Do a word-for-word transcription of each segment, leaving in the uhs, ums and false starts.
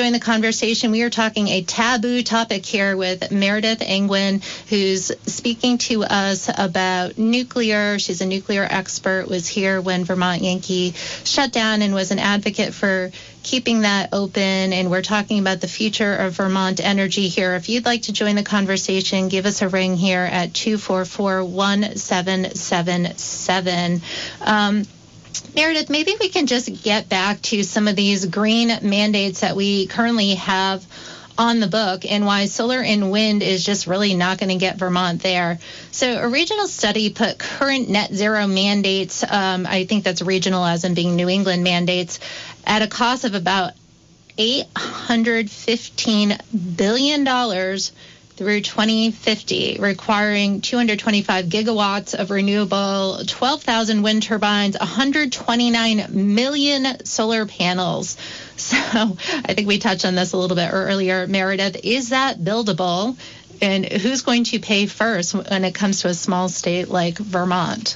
join the conversation. We are talking a taboo topic here with Meredith Angwin, who's speaking to us about nuclear. She's a nuclear expert, was here when Vermont Yankee shut down and was an advocate for keeping that open. And we're talking about the future of Vermont energy here. If you'd like to join the conversation, give us a ring here at two four four, one seven seven seven. Um, Meredith, maybe we can just get back to some of these green mandates that we currently have on the book and why solar and wind is just really not going to get Vermont there. So a regional study put current net zero mandates, um, I think that's regional as in being New England mandates, at a cost of about eight hundred fifteen billion dollars through twenty fifty, requiring two hundred twenty-five gigawatts of renewable, twelve thousand wind turbines, one hundred twenty-nine million solar panels. So I think we touched on this a little bit earlier, Meredith. Is that buildable? And who's going to pay first when it comes to a small state like Vermont?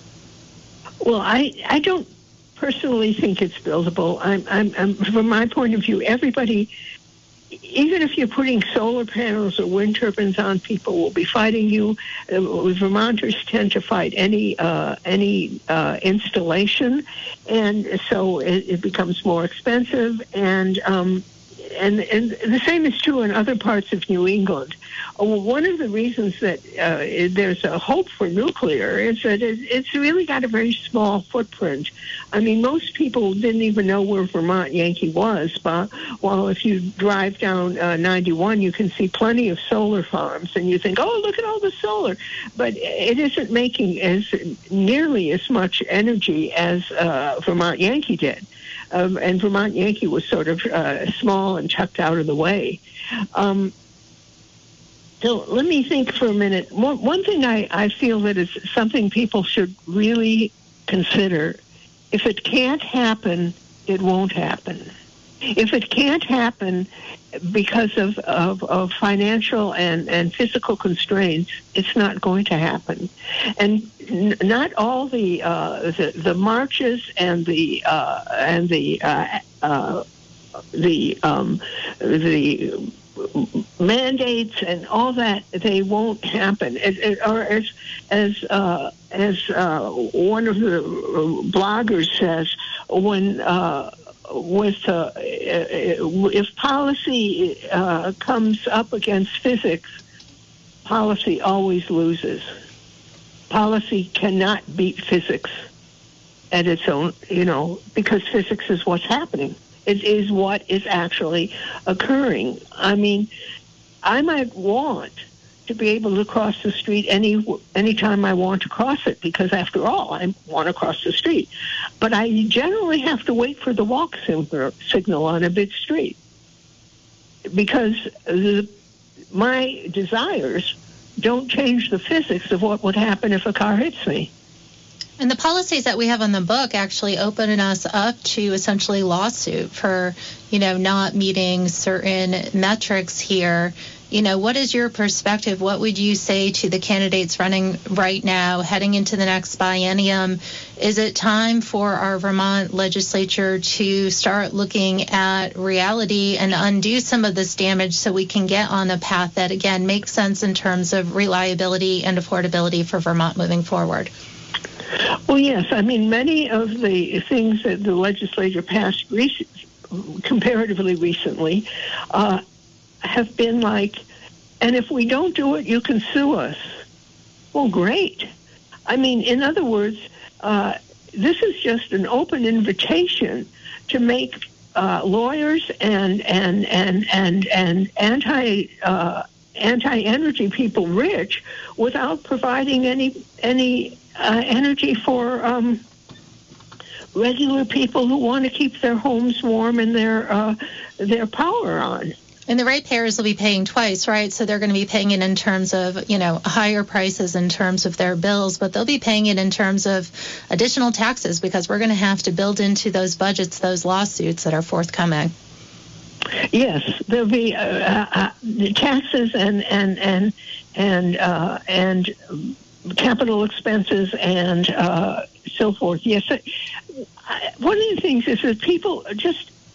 Well, I, I don't personally think it's buildable. I'm, I'm, I'm, from my point of view, everybody, even if you're putting solar panels or wind turbines on, people will be fighting you. Uh, Vermonters tend to fight any uh, any uh, installation, and so it, it becomes more expensive. And um, and and the same is true in other parts of New England. Uh, one of the reasons that uh, there's a hope for nuclear is that it, it's really got a very small footprint. I mean, most people didn't even know where Vermont Yankee was, but while if you drive down uh, ninety-one, you can see plenty of solar farms, and you think, oh, look at all the solar. But it isn't making as nearly as much energy as uh, Vermont Yankee did. Um, and Vermont Yankee was sort of uh, small and tucked out of the way. Um, so let me think for a minute. One, one thing I, I feel that is something people should really consider. If it can't happen, it won't happen. If it can't happen because of, of, of financial and, and physical constraints, it's not going to happen. And n- not all the, uh, the the marches and the uh, and the uh, uh, the um, the mandates and all that, they won't happen. It, it, or as as uh, as uh, one of the bloggers says, when uh, with uh, if policy uh, comes up against physics, policy always loses. Policy cannot beat physics at its own, you know, because physics is what's happening. It is what is actually occurring. I mean, I might want to be able to cross the street any anytime I want to cross it, because after all, I want to cross the street. But I generally have to wait for the walk signal on a big street, because the, my desires don't change the physics of what would happen if a car hits me. And the policies that we have on the book actually open us up to essentially lawsuit for, you know, not meeting certain metrics here. You know, what is your perspective? What would you say to the candidates running right now, heading into the next biennium? Is it time for our Vermont legislature to start looking at reality and undo some of this damage so we can get on a path that, again, makes sense in terms of reliability and affordability for Vermont moving forward? Well, yes. I mean, many of the things that the legislature passed rec- comparatively recently uh, have been like, and if we don't do it, you can sue us. Well, great. I mean, in other words, uh, this is just an open invitation to make uh, lawyers and and and and and anti uh, anti-energy people rich without providing any any. Uh, energy for um, regular people who want to keep their homes warm and their uh, their power on. And the ratepayers will be paying twice, right? So they're going to be paying it in terms of, you know, higher prices in terms of their bills, but they'll be paying it in terms of additional taxes, because we're going to have to build into those budgets those lawsuits that are forthcoming. Yes, there'll be uh, uh, taxes and and and and uh, and. capital expenses and uh, so forth. Yes, I, one of the things is that people just,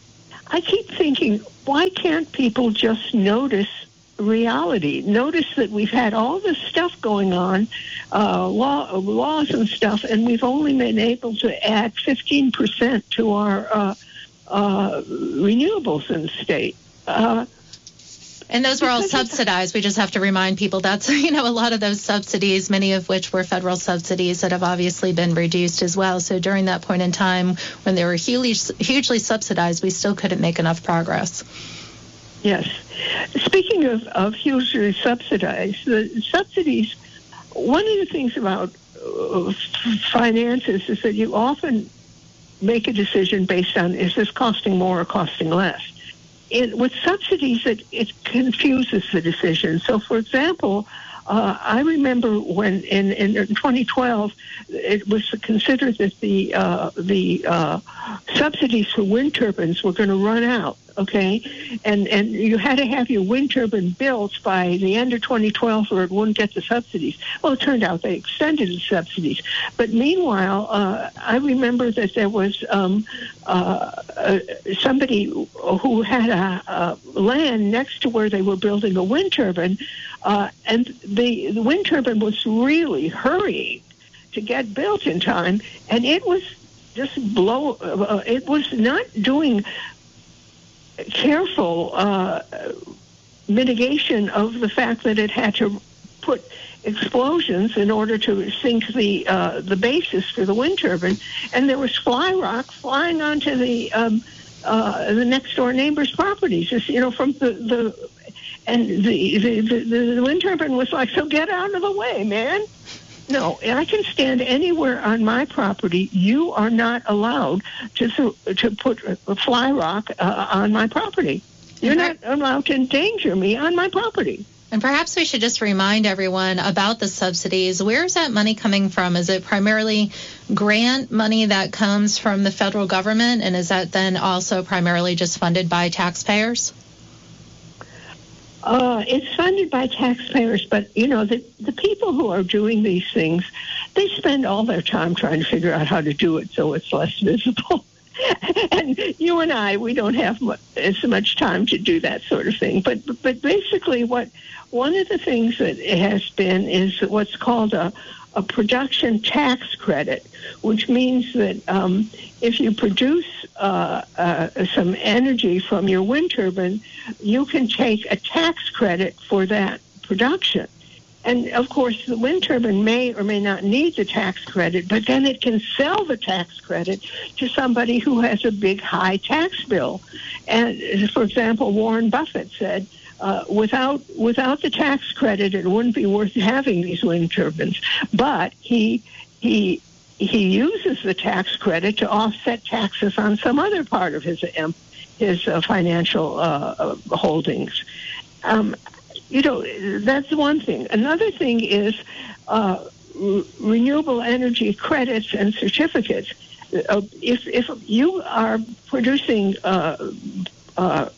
I keep thinking, why can't people just notice reality? Notice that we've had all this stuff going on, uh, law, laws and stuff, and we've only been able to add fifteen percent to our uh, uh, renewables in the state. Uh, And those were all subsidized. We just have to remind people that's, you know, a lot of those subsidies, many of which were federal subsidies that have obviously been reduced as well. So during that point in time when they were hugely, hugely subsidized, we still couldn't make enough progress. Yes. Speaking of, of hugely subsidized, the subsidies, one of the things about uh, finances is that you often make a decision based on, is this costing more or costing less? It, with subsidies, it, it confuses the decision. So, for example, uh, I remember when in, in twenty twelve, it was considered that the uh, the uh, subsidies for wind turbines were going to run out. Okay, and and you had to have your wind turbine built by the end of twenty twelve, or it wouldn't get the subsidies. Well, it turned out they extended the subsidies. But meanwhile, uh, I remember that there was um, uh, uh, somebody who had a, a land next to where they were building a wind turbine, uh, and the, the wind turbine was really hurrying to get built in time, and it was just blow. Uh, it was not doing careful uh, mitigation of the fact that it had to put explosions in order to sink the uh, the basis for the wind turbine, and there was fly rock flying onto the um, uh, the next door neighbor's properties. Just, you know, from the, the and the the, the the wind turbine was like, so get out of the way, man. No, I can stand anywhere on my property. You are not allowed to to put a fly rock uh, on my property. You're not allowed to endanger me on my property. And perhaps we should just remind everyone about the subsidies. Where is that money coming from? Is it primarily grant money that comes from the federal government, and is that then also primarily just funded by taxpayers? Uh, it's funded by taxpayers, but, you know, the, the people who are doing these things, they spend all their time trying to figure out how to do it so it's less visible. And you and I, we don't have much, as much time to do that sort of thing. But but basically, what one of the things that has been is what's called a, a production tax credit, which means that um, if you produce uh, uh, some energy from your wind turbine, you can take a tax credit for that production. And, of course, the wind turbine may or may not need the tax credit, but then it can sell the tax credit to somebody who has a big, high tax bill. And, for example, Warren Buffett said, uh, without without the tax credit, it wouldn't be worth having these wind turbines. But he he he uses the tax credit to offset taxes on some other part of his um, his uh, financial uh, holdings. Um, You know, that's one thing. Another thing is uh, re- renewable energy credits and certificates. Uh, if if you are producing uh, uh,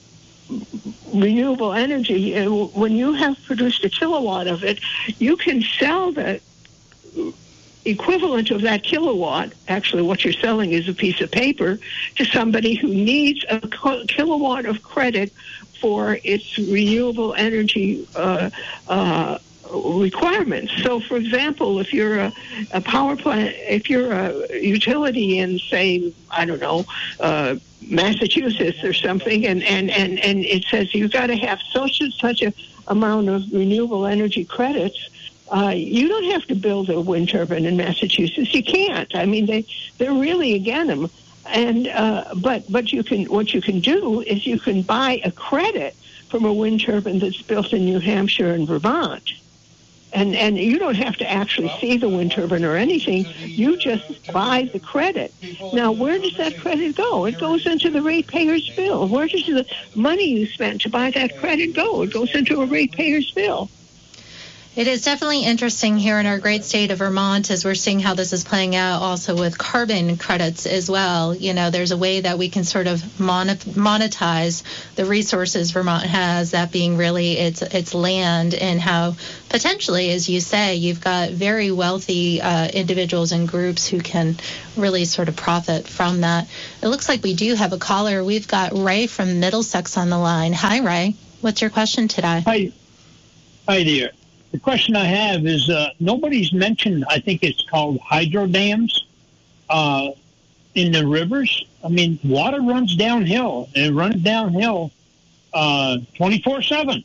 renewable energy, uh, when you have produced a kilowatt of it, you can sell the equivalent of that kilowatt. Actually, what you're selling is a piece of paper to somebody who needs a co- kilowatt of credit for its renewable energy uh, uh, requirements. So, for example, if you're a, a power plant, if you're a utility in, say, I don't know, uh, Massachusetts or something, and, and, and, and it says you've got to have such and such a amount of renewable energy credits, uh, you don't have to build a wind turbine in Massachusetts. You can't. I mean, they, they're really against them. And uh, but but you can what you can do is you can buy a credit from a wind turbine that's built in New Hampshire and Vermont, and and you don't have to actually see the wind turbine or anything. You just buy the credit. Now, where does that credit go? It goes into the ratepayer's bill. Where does the money you spent to buy that credit go? It goes into a ratepayer's bill. It is definitely interesting here in our great state of Vermont as we're seeing how this is playing out also with carbon credits as well. You know, there's a way that we can sort of monetize the resources Vermont has, that being really its its land, and how potentially, as you say, you've got very wealthy uh, individuals and groups who can really sort of profit from that. It looks like we do have a caller. We've got Ray from Middlesex on the line. Hi, Ray. What's your question today? Hi. Hi there. The question I have is, uh, nobody's mentioned, I think it's called hydro dams uh, in the rivers. I mean, water runs downhill, and it runs downhill uh, twenty-four seven.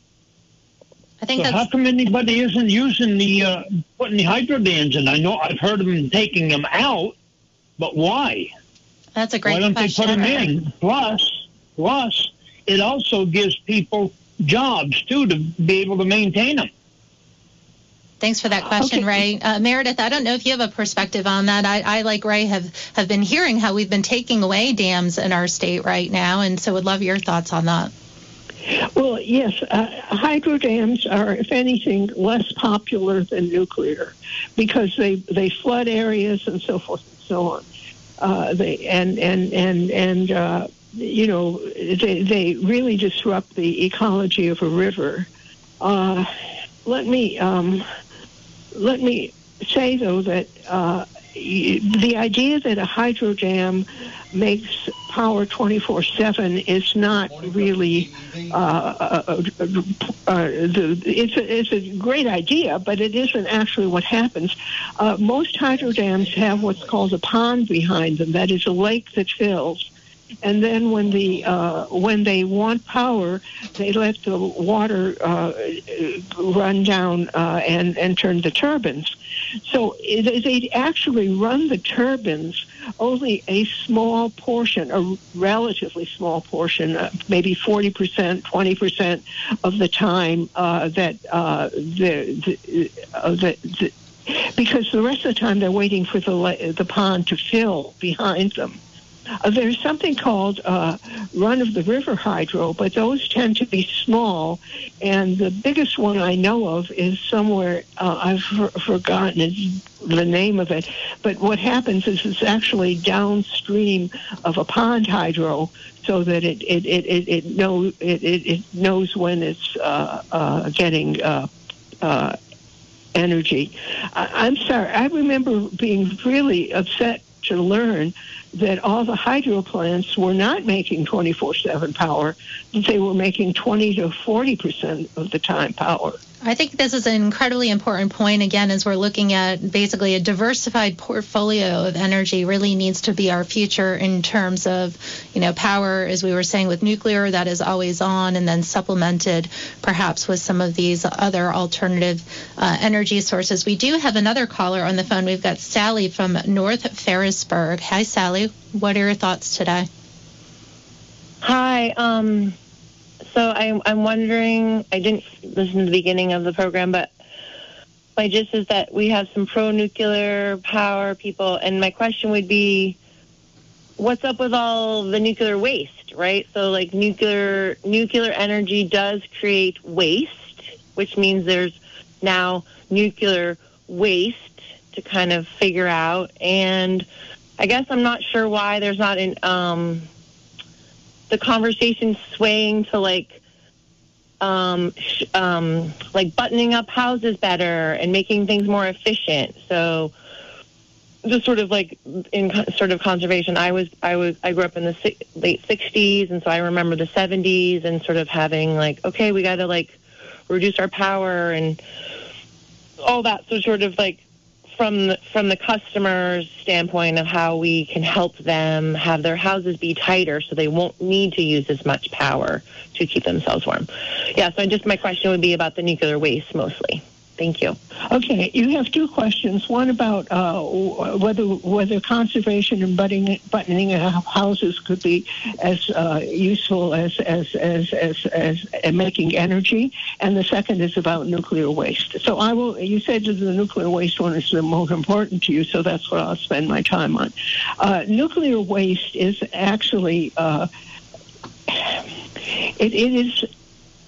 I think so that's... how come anybody isn't using the, uh, putting the hydro dams in? I know I've heard of them taking them out, but why? That's a great Why don't question. they put them in? Plus, plus, it also gives people jobs, too, to be able to maintain them. Thanks for that question, okay. Ray. Uh, Meredith, I don't know if you have a perspective on that. I, I, like Ray, have, have been hearing how we've been taking away dams in our state right now, and so would love your thoughts on that. Well, yes, uh, hydro dams are, if anything, less popular than nuclear because they, they flood areas and so forth and so on. Uh, they and and and and uh, you know they they really disrupt the ecology of a river. Uh, let me. Um, Let me say, though, that uh, the idea that a hydro dam makes power twenty-four seven is not really uh, uh, uh, uh, the, it's, a, it's a great idea, but it isn't actually what happens. Uh, most hydro dams have what's called a pond behind them, that is a lake that fills. And then when the uh, when they want power, they let the water uh, run down uh, and and turn the turbines. So it, they actually run the turbines only a small portion, a relatively small portion, uh, maybe forty percent, twenty percent of the time uh, that uh, the the, uh, the, the because the rest of the time they're waiting for the the pond to fill behind them. Uh, there's something called uh, run-of-the-river hydro, but those tend to be small, and the biggest one I know of is somewhere, uh, I've for- forgotten the name of it, but what happens is it's actually downstream of a pond hydro, so that it it it it, it, know, it, it, it knows when it's uh, uh, getting uh, uh, energy. I- I'm sorry, I remember being really upset to learn that all the hydro plants were not making twenty-four seven power, that they were making twenty to forty percent of the time power. I think this is an incredibly important point, again, as we're looking at basically a diversified portfolio of energy really needs to be our future in terms of, you know, power, as we were saying, with nuclear, that is always on, and then supplemented perhaps with some of these other alternative uh, energy sources. We do have another caller on the phone. We've got Sally from North Ferrisburgh. Hi, Sally. What are your thoughts today? Hi. Um, so I, I'm wondering, I didn't listen to the beginning of the program, but my gist is that we have some pro-nuclear power people, and my question would be, what's up with all the nuclear waste, right? So, like, nuclear nuclear energy does create waste, which means there's now nuclear waste to kind of figure out, and I guess I'm not sure why there's not an um, the conversation swaying to like um, sh- um, like buttoning up houses better and making things more efficient. So just sort of like in co- sort of conservation, I was I was I grew up in the si- late sixties, and so I remember the seventies and sort of having like, okay, we got to like reduce our power and all that. So sort of like from the, from the customer's standpoint of how we can help them have their houses be tighter so they won't need to use as much power to keep themselves warm. Yeah, so just my question would be about the nuclear waste mostly. Thank you. Okay, you have two questions. One about uh, whether whether conservation and buttoning, buttoning houses could be as uh, useful as as, as as as as making energy, and the second is about nuclear waste. So I will. You said that the nuclear waste one is the most important to you, so that's what I'll spend my time on. Uh, nuclear waste is actually uh, it, it is.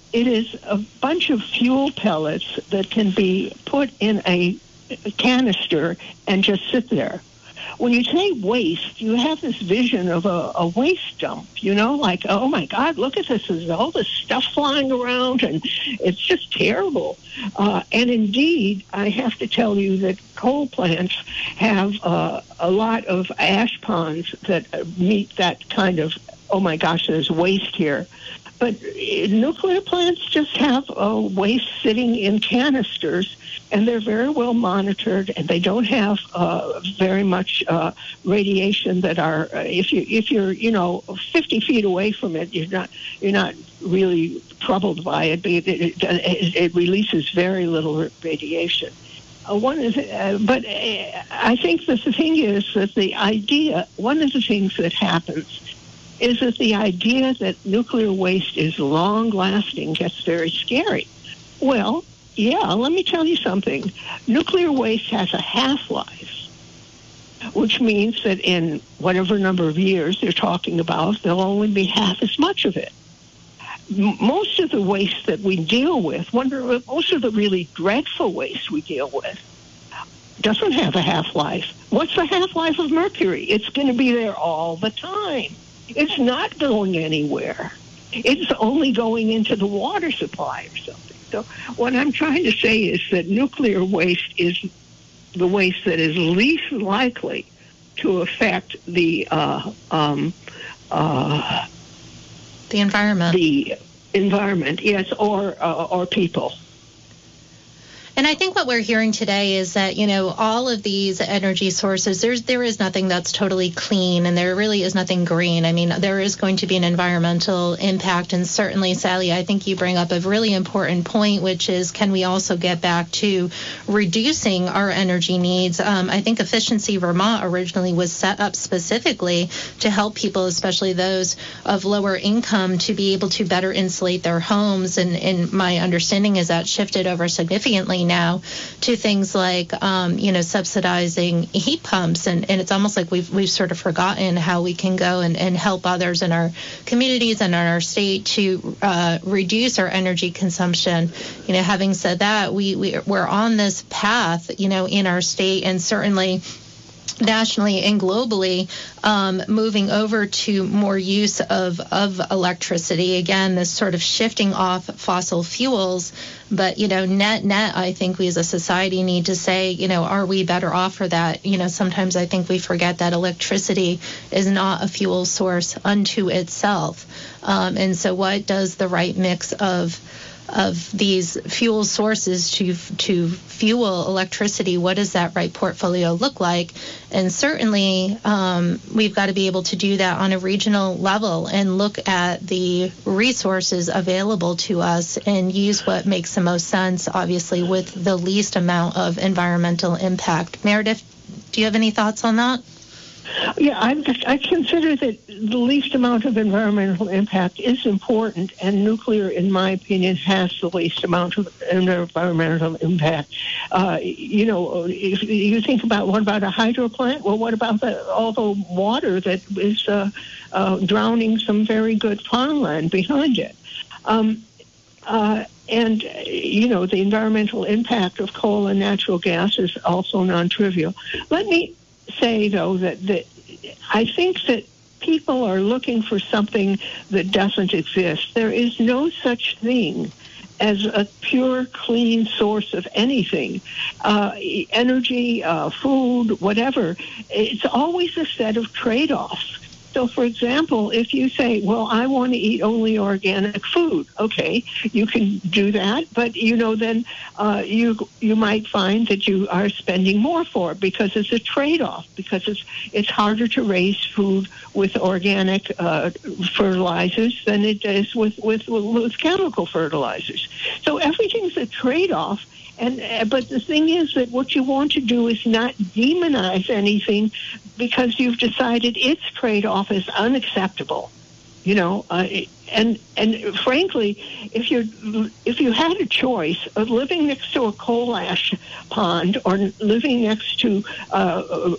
it is a bunch of fuel pellets that can be put in a canister and just sit there. When you say waste, you have this vision of a, a waste dump, you know, like, oh, my God, look at this. There's all this stuff flying around, and it's just terrible. Uh, and indeed, I have to tell you that coal plants have uh, a lot of ash ponds that meet that kind of, oh, my gosh, there's waste here. But nuclear plants just have uh, waste sitting in canisters, and they're very well monitored, and they don't have uh, very much uh, radiation that are. Uh, if you if you're you know fifty feet away from it, you're not you're not really troubled by it. It, it, it, it releases very little radiation. Uh, one is, uh, but uh, I think that the thing is that the idea. One of the things that happens is that the idea that nuclear waste is long-lasting gets very scary. Well, yeah, let me tell you something. Nuclear waste has a half-life, which means that in whatever number of years they're talking about, there'll only be half as much of it. M- most of the waste that we deal with, wonder, most of the really dreadful waste we deal with, doesn't have a half-life. What's the half-life of mercury? It's going to be there all the time. It's not going anywhere. It's only going into the water supply or something. So what I'm trying to say is that nuclear waste is the waste that is least likely to affect the uh, um, uh, the environment. The environment, yes, or uh, or people. And I think what we're hearing today is that, you know, all of these energy sources, there's, there is nothing that's totally clean, and there really is nothing green. I mean, there is going to be an environmental impact. And certainly, Sally, I think you bring up a really important point, which is, can we also get back to reducing our energy needs? Um, I think Efficiency Vermont originally was set up specifically to help people, especially those of lower income, to be able to better insulate their homes. And, and my understanding is that shifted over significantly now to things like, um, you know, subsidizing heat pumps. And, and it's almost like we've we've sort of forgotten how we can go and, and help others in our communities and in our state to uh, reduce our energy consumption. You know, having said that, we, we, we're on this path, you know, in our state, and certainly nationally and globally, um, moving over to more use of, of electricity. Again, this sort of shifting off fossil fuels. But, you know, net, net, I think we as a society need to say, you know, are we better off for that? You know, sometimes I think we forget that electricity is not a fuel source unto itself. Um, and so what does the right mix of of these fuel sources to to fuel electricity, what does that right portfolio look like? And certainly um, we've got to be able to do that on a regional level and look at the resources available to us and use what makes the most sense, obviously, with the least amount of environmental impact. Meredith, do you have any thoughts on that? Yeah, I, I consider that the least amount of environmental impact is important, and nuclear, in my opinion, has the least amount of environmental impact. Uh, you know, if you think about, what about a hydro plant? Well, what about the, all the water that is uh, uh, drowning some very good farmland behind it? Um, uh, and, you know, the environmental impact of coal and natural gas is also non-trivial. Let me say, though, that, that I think that people are looking for something that doesn't exist. There is no such thing as a pure, clean source of anything, uh, energy, uh, food, whatever. It's always a set of trade-offs. So, for example, if you say, well, I want to eat only organic food, okay, you can do that, but, you know, then uh, you you might find that you are spending more for it because it's a trade-off, because it's it's harder to raise food with organic uh, fertilizers than it is with, with, with chemical fertilizers. So everything's a trade-off. And uh, but the thing is that what you want to do is not demonize anything because you've decided its trade-off is unacceptable. You know, uh, and and frankly, if you if you had a choice of living next to a coal ash pond or living next to uh,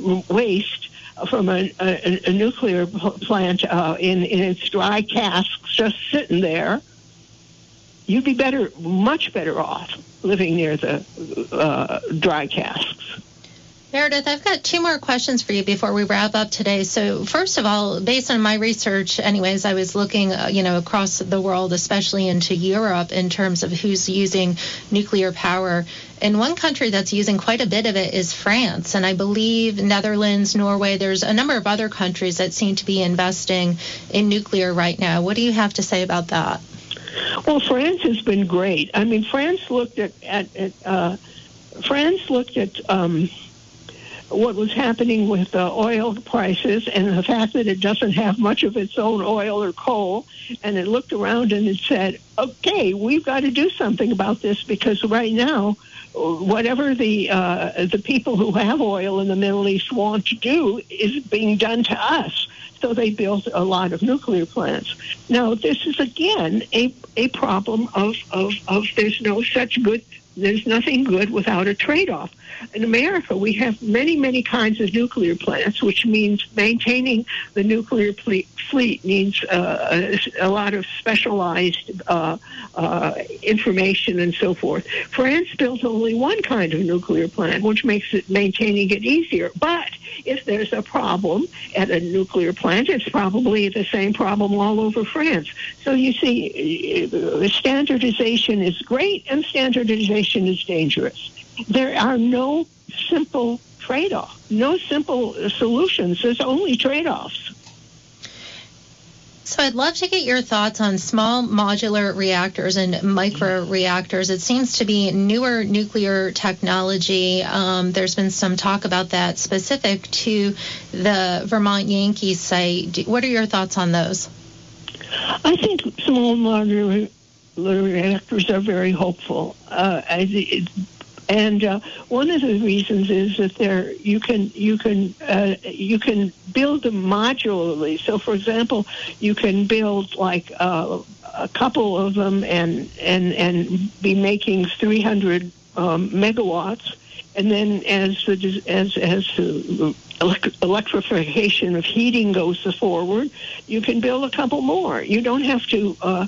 waste from a, a, a nuclear plant uh, in in its dry casks just sitting there, you'd be better, much better off living near the uh, dry casks. Meredith, I've got two more questions for you before we wrap up today. So first of all, based on my research, anyways, I was looking, uh, you know, across the world, especially into Europe, in terms of who's using nuclear power. And one country that's using quite a bit of it is France. And I believe Netherlands, Norway, there's a number of other countries that seem to be investing in nuclear right now. What do you have to say about that? Well, France has been great. I mean, France looked at, at, at uh, France looked at um, what was happening with uh, oil prices and the fact that it doesn't have much of its own oil or coal, and it looked around and it said, okay, we've got to do something about this, because right now, whatever the uh, the people who have oil in the Middle East want to do is being done to us. So they built a lot of nuclear plants. Now, this is, again, a, a problem of, of, of there's no such good, there's nothing good without a trade-off. In America, we have many, many kinds of nuclear plants, which means maintaining the nuclear fleet needs uh, a, a lot of specialized uh, uh, information and so forth. France built only one kind of nuclear plant, which makes it maintaining it easier. But if there's a problem at a nuclear plant, it's probably the same problem all over France. So you see, standardization is great and standardization is dangerous. There are no simple trade-offs, no simple solutions. There's only trade-offs. So I'd love to get your thoughts on small modular reactors and micro reactors. It seems to be newer nuclear technology. Um, there's been some talk about that specific to the Vermont Yankee site. What are your thoughts on those? I think small modular reactors are very hopeful. Uh, I, it, And uh, one of the reasons is that there you can you can uh, you can build them modularly. So, for example, you can build like uh, a couple of them and and and be making three hundred um, megawatts, and then as the as as uh, electrification of heating goes forward, you can build a couple more. You don't have to. Uh,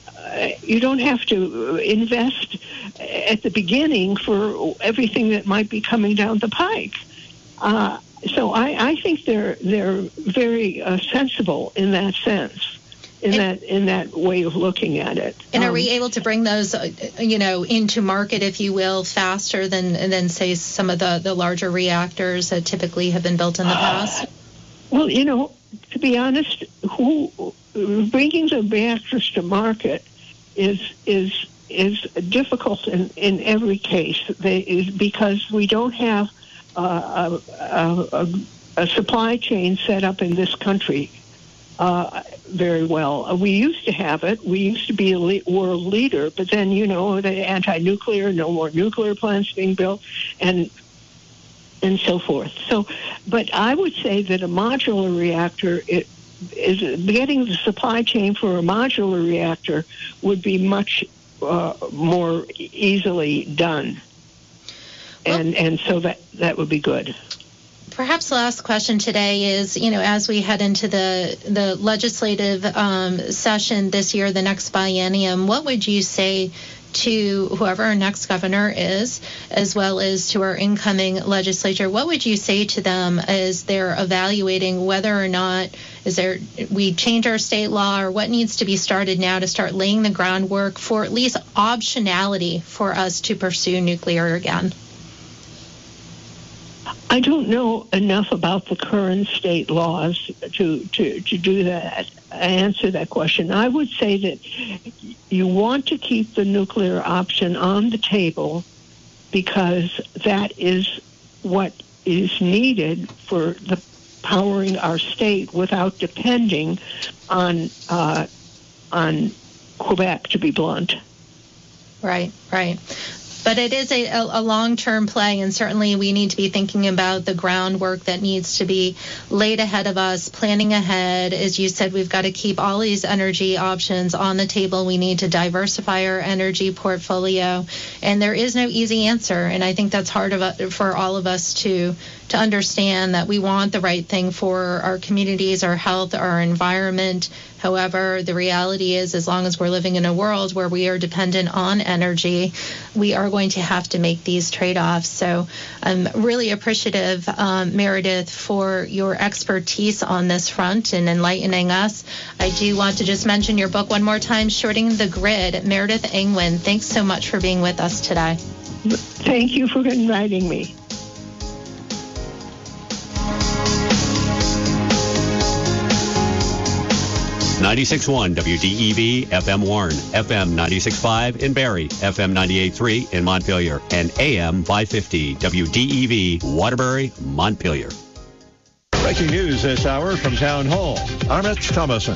You don't have to invest at the beginning for everything that might be coming down the pike. Uh, so I, I think they're they're very uh, sensible in that sense, in and, that in that way of looking at it. And um, are we able to bring those, uh, you know, into market, if you will, faster than than say some of the, the larger reactors that typically have been built in the past? Uh, well, you know, to be honest, who bringing the reactors to market is is is difficult in, in every case. They, is because we don't have uh, a, a, a supply chain set up in this country uh, very well. We used to have it. We used to be a le- world leader, but then, you know, the anti-nuclear, no more nuclear plants being built, and and so forth. So, but I would say that a modular reactor, it, is getting the supply chain for a modular reactor would be much uh, more easily done, and well, and so that that would be good. Perhaps the last question today is, you know, as we head into the the legislative um, session this year, the next biennium, what would you say to whoever our next governor is, as well as to our incoming legislature? What would you say to them as they're evaluating whether or not is there we change our state law, or what needs to be started now to start laying the groundwork for at least optionality for us to pursue nuclear again? I don't know enough about the current state laws to, to, to do that, answer that question. I would say that you want to keep the nuclear option on the table because that is what is needed for the powering our state without depending on uh, on Quebec, to be blunt. Right, right. But it is a, a long-term play, and certainly we need to be thinking about the groundwork that needs to be laid ahead of us, planning ahead. As you said, we've got to keep all these energy options on the table. We need to diversify our energy portfolio, and there is no easy answer. And I think that's hard of, for all of us to to understand, that we want the right thing for our communities, our health, our environment, However, the reality is, as long as we're living in a world where we are dependent on energy, we are going to have to make these trade-offs. So I'm really appreciative, um, Meredith, for your expertise on this front and enlightening us. I do want to just mention your book one more time, Shorting the Grid. Meredith Angwin, thanks so much for being with us today. Thank you for inviting me. ninety-six point one W D E V F M Warren, F M ninety-six point five in Barrie, F M ninety-eight point three in Montpelier, and A M five fifty W D E V Waterbury, Montpelier. Breaking news this hour from Town Hall. Amit Thomason.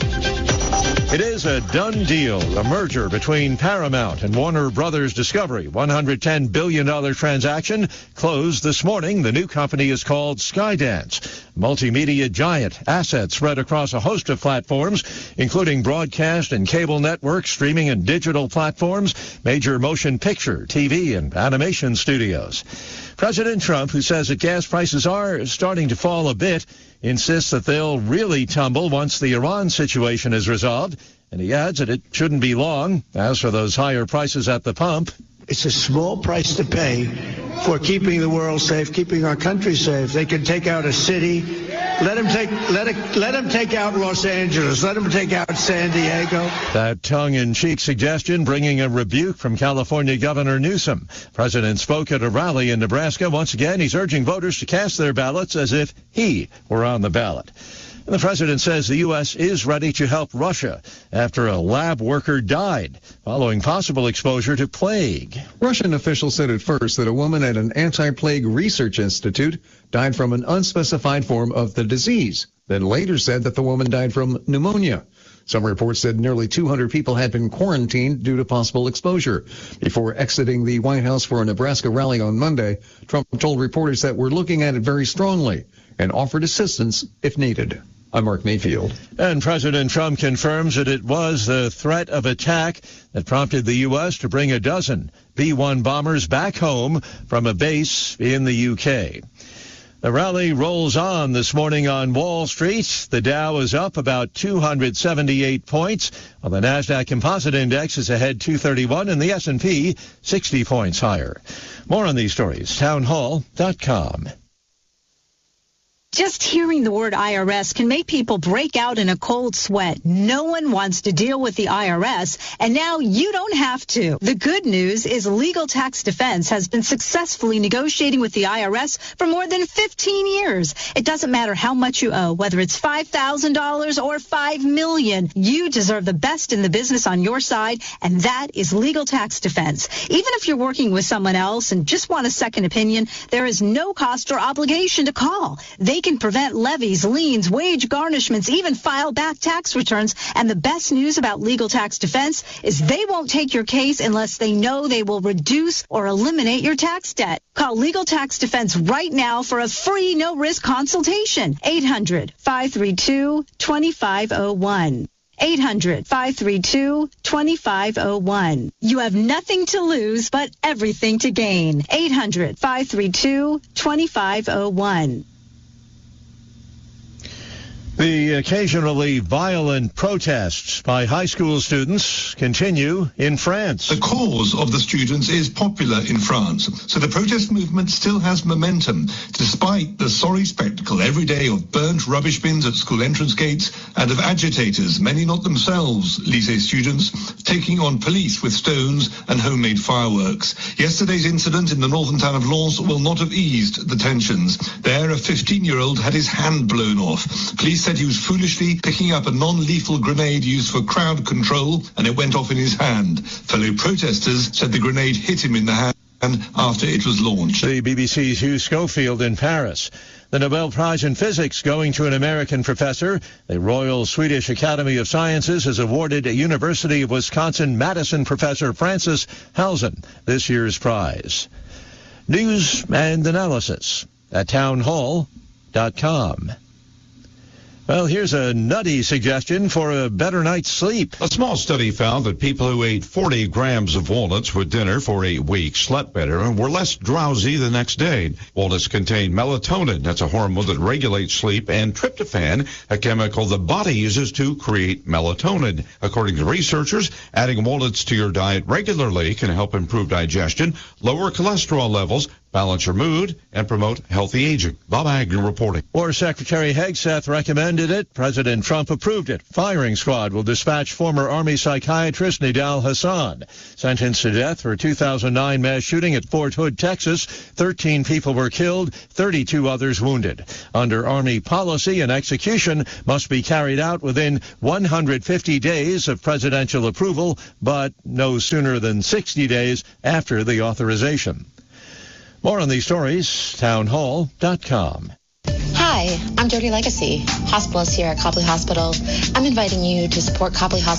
It is a done deal. A merger between Paramount and Warner Brothers Discovery, one hundred ten billion dollars transaction, closed this morning. The new company is called Skydance. Multimedia giant, assets spread across a host of platforms, including broadcast and cable networks, streaming and digital platforms, major motion picture, T V, and animation studios. President Trump, who says that gas prices are starting to fall a bit, insists that they'll really tumble once the Iran situation is resolved, and he adds that it shouldn't be long. As for those higher prices at the pump, it's a small price to pay for keeping the world safe, keeping our country safe. They can take out a city. Let them take let it, let them take out Los Angeles. Let them take out San Diego. That tongue-in-cheek suggestion bringing a rebuke from California Governor Newsom. President spoke at a rally in Nebraska. Once again, he's urging voters to cast their ballots as if he were on the ballot. And the president says the U S is ready to help Russia after a lab worker died following possible exposure to plague. Russian officials said at first that a woman at an anti-plague research institute died from an unspecified form of the disease, then later said that the woman died from pneumonia. Some reports said nearly two hundred people had been quarantined due to possible exposure. Before exiting the White House for a Nebraska rally on Monday, Trump told reporters that we're looking at it very strongly and offered assistance if needed. I'm Mark Mayfield. And President Trump confirms that it was the threat of attack that prompted the U S to bring a dozen B one bombers back home from a base in the U K. The rally rolls on this morning on Wall Street. The Dow is up about two hundred seventy-eight points, while the NASDAQ Composite Index is ahead two thirty-one, and the S and P sixty points higher. More on these stories, townhall dot com. Just hearing the word I R S can make people break out in a cold sweat. No one wants to deal with the I R S, and now you don't have to. The good news is Legal Tax Defense has been successfully negotiating with the I R S for more than fifteen years. It doesn't matter how much you owe, whether it's five thousand dollars or five million dollars. You deserve the best in the business on your side, and that is Legal Tax Defense. Even if you're working with someone else and just want a second opinion, there is no cost or obligation to call. They can prevent levies, liens, wage garnishments, even file back tax returns. And the best news about Legal Tax Defense is they won't take your case unless they know they will reduce or eliminate your tax debt. Call Legal Tax Defense right now for a free no-risk consultation. eight hundred, five three two, two five zero one. eight hundred, five three two, two five zero one. You have nothing to lose but everything to gain. eight hundred, five three two, two five zero one. The occasionally violent protests by high school students continue in France. The cause of the students is popular in France, so the protest movement still has momentum, despite the sorry spectacle every day of burnt rubbish bins at school entrance gates and of agitators, many not themselves lycée students, taking on police with stones and homemade fireworks. Yesterday's incident in the northern town of Lens will not have eased the tensions. There, a fifteen-year-old had his hand blown off. Police said he was foolishly picking up a non-lethal grenade used for crowd control, and it went off in his hand. Fellow protesters said the grenade hit him in the hand after it was launched. The B B C's Hugh Schofield in Paris. The Nobel Prize in Physics going to an American professor. The Royal Swedish Academy of Sciences has awarded a University of Wisconsin-Madison professor Francis Halzen this year's prize. News and analysis at townhall dot com. Well, here's a nutty suggestion for a better night's sleep. A small study found that people who ate forty grams of walnuts with dinner for eight weeks slept better and were less drowsy the next day. Walnuts contain melatonin, that's a hormone that regulates sleep, and tryptophan, a chemical the body uses to create melatonin. According to researchers, adding walnuts to your diet regularly can help improve digestion, lower cholesterol levels, balance your mood, and promote healthy aging. Bob Agnew reporting. War Secretary Hegseth recommended it. President Trump approved it. Firing squad will dispatch former Army psychiatrist Nidal Hasan, sentenced to death for two thousand nine mass shooting at Fort Hood, Texas. thirteen people were killed, thirty-two others wounded. Under Army policy, an execution must be carried out within one hundred fifty days of presidential approval, but no sooner than sixty days after the authorization. More on these stories, town hall dot com. Hi, I'm Jody Legacy, hospitalist here at Copley Hospital. I'm inviting you to support Copley Hospital